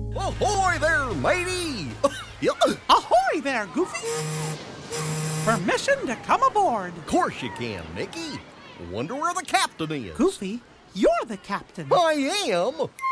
Ahoy there, matey! Ahoy there, Goofy! Permission to come aboard. Of course you can, Mickey. Wonder where the captain is. Goofy, you're the captain. I am?